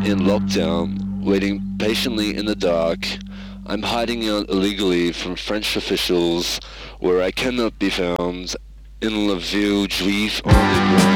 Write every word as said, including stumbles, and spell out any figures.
in lockdown, waiting patiently in the dark. I'm hiding out illegally from French officials where I cannot be found in La Ville Juive Underground.